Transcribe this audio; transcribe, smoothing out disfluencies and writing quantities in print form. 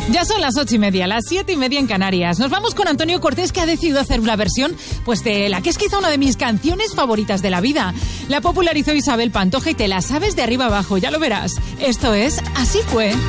Ya son las 8:30, las 7:30 en Canarias. Nos vamos con Antonio Cortés, que ha decidido hacer una versión pues de la que es quizá una de mis canciones favoritas de la vida. La popularizó Isabel Pantoja y te la sabes de arriba abajo, ya lo verás. Esto es Así Fue.